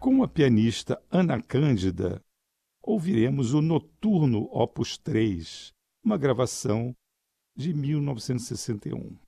Com a pianista Ana Cândida, ouviremos o Noturno Opus 3, uma gravação de 1961.